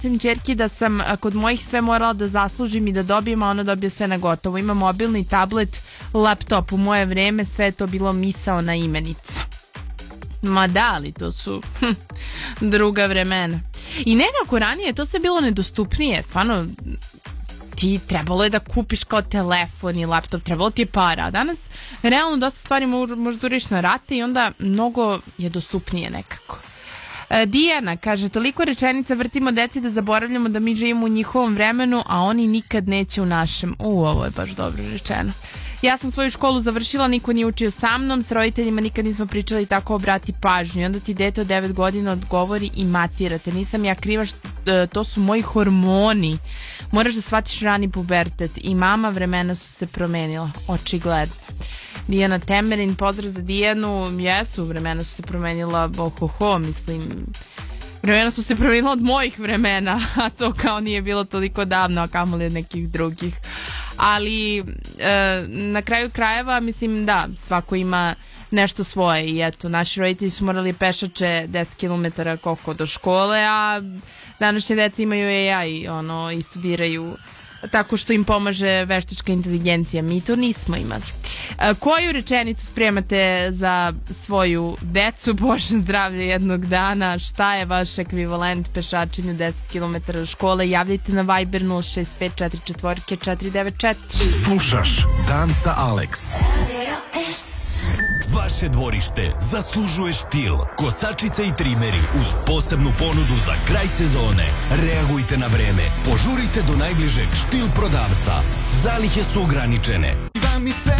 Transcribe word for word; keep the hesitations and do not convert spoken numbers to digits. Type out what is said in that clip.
Kažem ćerki da sam kod mojih sve morala da zaslužim i da dobijem, a ona dobije sve na gotovo. Ima mobilni, tablet, laptop. U moje vreme sve je to bilo misaona imenica. Ma da, ali to su hm, druga vremena. I nekako ranije to sve bilo nedostupnije. Stvarno, ti trebalo je da kupiš kao telefon i laptop, trebalo ti je para. A danas, realno, dosta stvari možda uriš na rate i onda mnogo je dostupnije nekako. Dijana kaže, toliko rečenica vrtimo deci da zaboravljamo da mi živimo u njihovom vremenu, a oni nikad neće u našem. U, ovo je baš dobro rečeno. Ja sam svoju školu završila, niko nije učio sa mnom, s roditeljima nikad nismo pričali tako, obrati pažnju. I onda ti dete od devet godina odgovori i matirate. Nisam ja kriva, što, to su moji hormoni. Moraš da shvatiš rani pubertet. I mama, vremena su se promenila, očigledno. Dijana Temerin, pozdrav za Dijanu. Jesu, vremena su se promenila, ohoho, mislim, vremena su se promenila od mojih vremena, a to kao nije bilo toliko davno, a kamoli od nekih drugih. Ali e, na kraju krajeva, mislim, da, svako ima nešto svoje i eto, naši roditelji su morali pešače deset kilometara koliko do škole, a današnje deca imaju A I, ono, i studiraju tako što im pomaže veštačka inteligencija. Mi to nismo imali. E, koju rečenicu spremate za svoju decu? Bože zdravlje jednog dana. Šta je vaš ekvivalent pešačenju deset kilometara do škole? Javljajte na Viber nula šest pet četiri četiri četiri devet četiri. Slušaš Dan sa Alex. Vaše dvorište zaslužuje štil. Kosačice i trimeri uz posebnu ponudu za kraj sezone. Reagujte na vreme. Požurite do najbližeg štil prodavca. Zalihe su ograničene. Da mi se